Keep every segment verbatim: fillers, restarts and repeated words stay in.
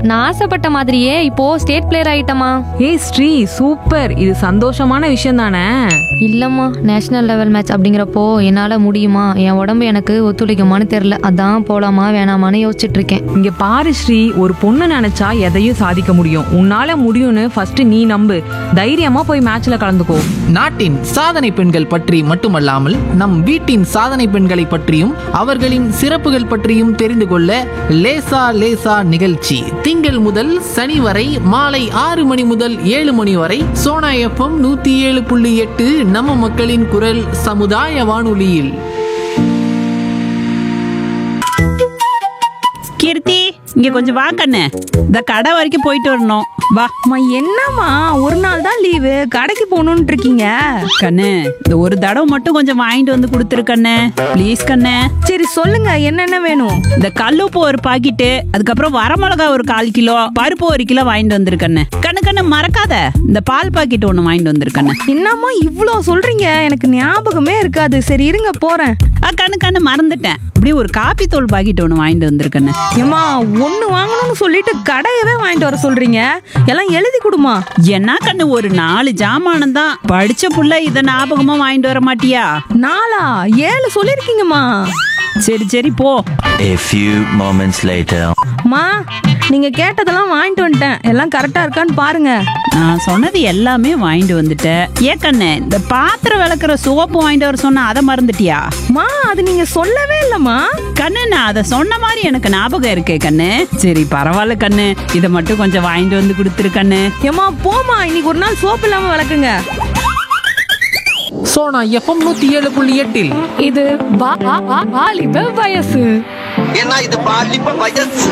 நான் ஆசைப்பட்ட மாதிரியே இப்போ ஸ்டேட் பிளேயர் ஆயிட்டமா. ஏய் ஸ்ரீ, சூப்பர். இது சந்தோஷமான விஷயம் தானே? இல்லம்மா, நேஷனல் லெவல் மேட்ச் அப்படிங்கிறப்போ என்னால முடியுமா, என் உடம்பு எனக்கு ஒத்துழைக்குமான்னு தெரியல. அதான் போலாமா வேணாமான்னு யோசிச்சுட்டு இருக்கேன். இங்க பாரு ஸ்ரீ, ஒரு பொண்ணு நினைச்சா எதையும் சாதிக்க முடியும். உன்னால முடியும்னு ஃபர்ஸ்ட் நீ நம்பு. தைரியமா போய் மேட்ச்ல கலந்துக்கோ. நாட்டின் சாதனை பெண்கள் பற்றி மட்டுமல்லாமல் நம் வீட்டின் சாதனை பெண்களை பற்றியும் அவர்களின் சிறப்புகள் பற்றியும் தெரிந்து கொள்ள லேசா லேசா நிகழ்ச்சி திங்கள் முதல் சனி வரை மாலை ஆறு மணி முதல் ஏழு மணி வரை சோனா எஃப்எம் நூத்தி ஏழு புள்ளி எட்டு நம்ம மக்களின் குரல் சமுதாய வானொலியில். கீர்த்தி, இங்க கொஞ்சம் வா கண்ணு. இந்த கடை வரைக்கும் போயிட்டு வரணும், வா. அம்மா என்னம்மா, ஒரு நாள் தான் லீவு, கடைக்கு போகணும்னு இருக்கீங்க? கண்ணு, இந்த ஒரு தடவை மட்டும் கொஞ்சம் வாங்கிட்டு வந்து கொடுத்துரு கண்ணு, ப்ளீஸ் கண்ணு. சரி சொல்லுங்க, என்னென்ன வேணும்? இந்த கல்லுப்பு ஒரு பாக்கெட்டு, அதுக்கப்புறம் வரமிளகா ஒரு கால் கிலோ, பருப்பு ஒரு கிலோ வாங்கிட்டு வந்துரு கண்ணு. கண்ணு கண்ணு மறக்காத, இந்த பால் பாக்கெட் ஒன்று வாங்கிட்டு வந்துரு கண்ணு. என்னம்மா இவ்வளோ சொல்றீங்க, எனக்கு ஞாபகமே இருக்காது. சரி இருங்க போறேன். ஆ கண்ணு கண்ணு மறந்துட்டேன். அப்படியே ஒரு காப்பி தூள் பாக்கெட் ஒன்று வாங்கிட்டு வந்துரு கண்ணு. ஏம்மா ஒண்ணு வாங்கணும்னு சொல்லிட்டு கடையவே வாங்கிட்டு வர சொல்றீங்க, எல்லாம் எழுதி கொடுமா. என்ன கண்ணு, ஒரு நாலு ஜாமானம் தான், படிச்ச புள்ள இதை ஞாபகமா வாங்கிட்டு வர மாட்டியா? நாலா ஏழு சொல்லிருக்கீங்கம்மா. சரி சரி போ. A few moments later. மா நீங்க கேட்டதெல்லாம் வாங்கிட்டு வந்துட்டேன், எல்லாம் கரெக்டா இருக்கான்னு பாருங்க. நான் சொன்னது எல்லாமே வாங்கிட்டு வந்துட்டேன். ஏ கண்ணு, இந்த பாத்திரம் விளக்குற சோப்பு வாங்கிட்டு வர சொன்ன, அதை மறந்துட்டியா? மா அது நீங்க சொல்லவே இல்லம்மா. கண்ணு, நான் அதை சொன்ன மாதிரி எனக்கு ஞாபகம் இருக்கே கண்ணு. சரி பரவாயில்ல கண்ணு, இதை மட்டும் கொஞ்சம் வாங்கிட்டு வந்து கொடுத்துரு கண்ணு. ஏமா போமா, இன்னைக்கு ஒரு நாள் சோப்பு இல்லாம விளக்குங்க. சோனா எஃப்எம் நூத்தி ஏழு புள்ளி எட்டில் இது வா- வா- வா- வாலிப வயசு. ஏன்னா இது பாலிப்ப வயசு.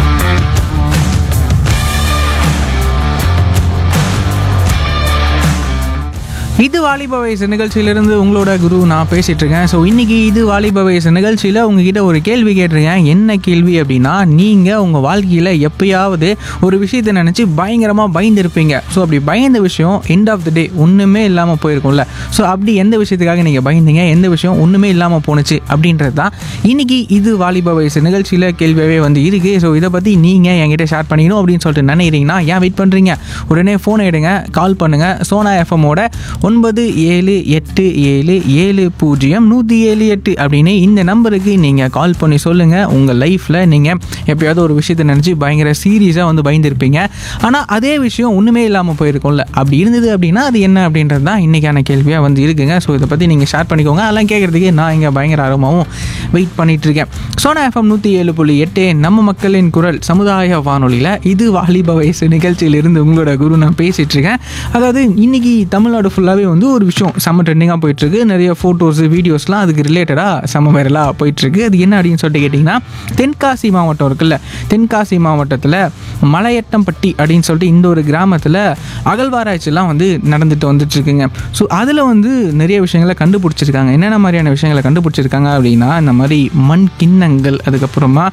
இது வாலிப வயசு நிகழ்ச்சியிலிருந்து உங்களோட குரு நான் பேசிகிட்டு இருக்கேன். ஸோ இன்றைக்கி இது வாலிப வயசு நிகழ்ச்சியில் உங்ககிட்ட ஒரு கேள்வி கேட்டிருக்கேன். என்ன கேள்வி அப்படின்னா, நீங்கள் உங்கள் வாழ்க்கையில் எப்பயாவது ஒரு விஷயத்தை நினச்சி பயங்கரமாக பயந்துருப்பீங்க. ஸோ அப்படி பயந்த விஷயம் எண்ட் ஆஃப் த டே ஒன்றுமே இல்லாமல் போயிருக்கும்ல. ஸோ அப்படி எந்த விஷயத்துக்காக நீங்கள் பயந்தீங்க, எந்த விஷயம் ஒன்றுமே இல்லாமல் போணுச்சு அப்படின்றது தான் இன்றைக்கி இது வாலிப வயசு நிகழ்ச்சியில் கேள்வியாகவே வந்து இருக்குது. ஸோ இதை பற்றி நீங்கள் என்கிட்ட ஷேர் பண்ணிக்கணும் அப்படின்னு சொல்லிட்டு நினைக்கிறீங்கன்னா ஏன் வெயிட் பண்ணுறீங்க, உடனே ஃபோனை எடுங்க, கால் பண்ணுங்கள். சோனா எஃப்எம்மோட ஒன்பது ஏழு எட்டு ஏழு ஏழு பூஜ்ஜியம் நூற்றி ஏழு எட்டு அப்படின்னு இந்த நம்பருக்கு நீங்கள் கால் பண்ணி சொல்லுங்கள். உங்கள் லைஃப்பில் நீங்கள் எப்போயாவது ஒரு விஷயத்தை நினச்சி பயங்கர சீரியஸாக வந்து பயந்துருப்பீங்க, ஆனால் அதே விஷயம் ஒன்றுமே இல்லாமல் போயிருக்கும்ல. அப்படி இருந்தது அப்படின்னா அது என்ன அப்படின்றது தான் இன்றைக்கான கேள்வியாக வந்து இருக்குங்க. ஸோ இதை பற்றி நீங்கள் ஷேர் பண்ணிக்கோங்க. அதெல்லாம் கேட்குறதுக்கு நான் இங்கே பயங்கர ஆர்வமாகவும் வெயிட் பண்ணிகிட்ருக்கேன். சோனா எஃப்எம் நூற்றி ஏழு புள்ளி எட்டு நம்ம மக்களின் குரல் சமுதாய வானொலியில் இது வாலிப வயசு நிகழ்ச்சியிலிருந்து உங்களோட குரு நான் பேசிகிட்ருக்கேன். அதாவது இன்றைக்கி தமிழ்நாடு ஃபுல்லாகவே வந்து ஒரு விஷயம் செம்ம ட்ரெண்டிங்காக போயிட்டுருக்கு. நிறைய ஃபோட்டோஸ் வீடியோஸ்லாம் அதுக்கு ரிலேட்டடாக செம்ம வைரலாக போயிட்டுருக்கு. அது என்ன அப்படின்னு சொல்லிட்டு கேட்டிங்கன்னா, தென்காசி மாவட்டம் இருக்குல்ல, தென்காசி மாவட்டத்தில் மலையட்டம்பட்டி அப்படின்னு சொல்லிட்டு இந்த ஒரு கிராமத்தில் அகழ்வாராய்ச்சிலாம் வந்து நடந்துட்டு வந்துட்டுருக்குங்க. ஸோ அதில் வந்து நிறைய விஷயங்களை கண்டுபிடிச்சிருக்காங்க. என்னென்ன மாதிரியான விஷயங்களை கண்டுபிடிச்சிருக்காங்க அப்படின்னா, இந்த மாதிரி மண் கிண்ணங்கள், அதுக்கப்புறமா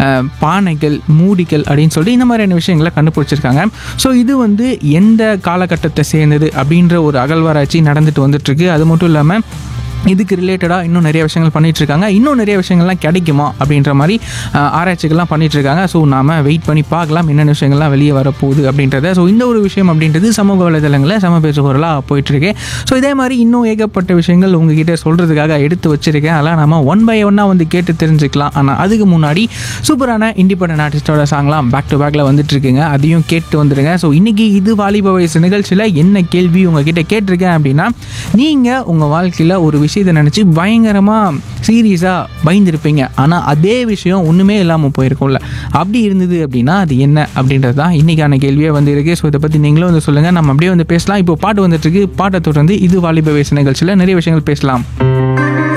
பானைகள், மூடிகள் அப்படின்னு சொல்லிட்டு இந்த மாதிரியான விஷயங்களை கண்டுபிடிச்சிருக்காங்க. ஸோ இது வந்து எந்த காலகட்டத்தை சேர்ந்தது அப்படின்ற ஒரு அகழ்வாராய்ச்சி நடந்துட்டு வந்துட்டுருக்கு. அது மட்டும் இல்லாமல் இதுக்கு ரிலேட்டடாக இன்னும் நிறைய விஷயங்கள் பண்ணிகிட்ருக்காங்க. இன்னும் நிறைய விஷயங்கள்லாம் கிடைக்குமா அப்படின்ற மாதிரி ஆராய்ச்சிகள்லாம் பண்ணிகிட்ருக்காங்க. ஸோ நாம் வெயிட் பண்ணி பார்க்கலாம் என்னென்ன விஷயங்கள்லாம் வெளியே வரப்போகுது அப்படின்றத. ஸோ இந்த ஒரு விஷயம் அப்படின்றது சமூக வலைதளங்களில் சம பேசு பொருளாக போயிட்டுருக்கு. ஸோ இதே மாதிரி இன்னும் ஏகப்பட்ட விஷயங்கள் உங்ககிட்ட சொல்கிறதுக்காக எடுத்து வச்சுருக்கேன். அதெல்லாம் நம்ம ஒன் பை ஒன்னாக வந்து கேட்டு தெரிஞ்சுக்கலாம். ஆனால் அதுக்கு முன்னாடி சூப்பரான இண்டிபெண்டன்ட் ஆர்டிஸ்டோட சாங்லாம் பேக் டு பேக்கில் வந்துட்டுருக்குங்க, அதையும் கேட்டு வந்துடுங்க. ஸோ இன்றைக்கி இது வாலிப வயசு நிகழ்ச்சியில் என்ன கேள்வி உங்ககிட்ட கேட்டிருக்கேன் அப்படின்னா, நீங்கள் உங்கள் வாழ்க்கையில் ஒரு விஷயத்தை நினச்சி பயங்கரமாக சீரியஸாக பயந்துருப்பீங்க, ஆனால் அதே விஷயம் ஒன்றுமே இல்லாமல் போயிருக்கும்ல. அப்படி இருந்தது அப்படின்னா அது என்ன அப்படின்றது தான் இன்றைக்கான கேள்வியாக வந்து இருக்குது. ஸோ இதை பற்றி நீங்களும் வந்து சொல்லுங்கள், நம்ம அப்படியே வந்து பேசலாம். இப்போ பாட்டு வந்துட்டுருக்கு, பாட்டை தொடர்ந்து இது வாலிப வயசு நிகழ்ச்சியில் நிறைய விஷயங்கள் பேசலாம்.